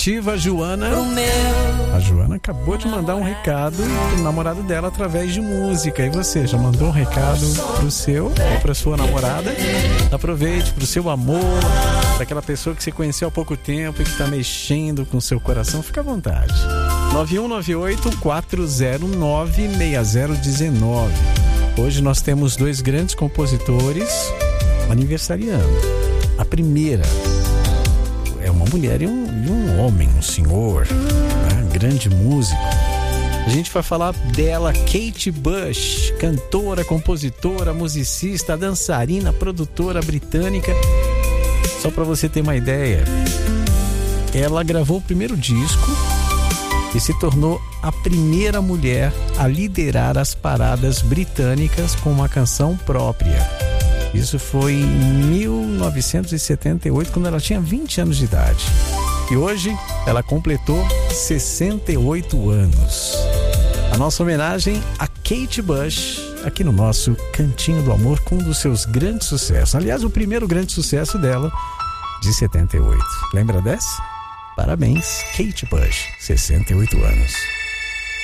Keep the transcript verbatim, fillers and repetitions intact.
Ativa, Joana. A Joana acabou de mandar um recado pro namorado dela através de música. E você, já mandou um recado pro seu ou pra sua namorada? Aproveite pro seu amor, daquela pessoa que você conheceu há pouco tempo e que tá mexendo com o seu coração. Fica à vontade. nove um nove oito, quatro zero nove, seis zero um nove. Hoje nós temos dois grandes compositores aniversariando. A primeira é uma mulher e um, e um homem, um senhor, né? Grande músico. A gente vai falar dela, Kate Bush, cantora, compositora, musicista, dançarina, produtora britânica. Só para você ter uma ideia, ela gravou o primeiro disco e se tornou a primeira mulher a liderar as paradas britânicas com uma canção própria. Isso foi em mil novecentos e setenta e oito, quando ela tinha vinte anos de idade. E hoje ela completou sessenta e oito anos. A nossa homenagem a Kate Bush, aqui no nosso Cantinho do Amor, com um dos seus grandes sucessos. Aliás, o primeiro grande sucesso dela, de setenta e oito. Lembra dessa? Parabéns, Kate Bush, sessenta e oito anos.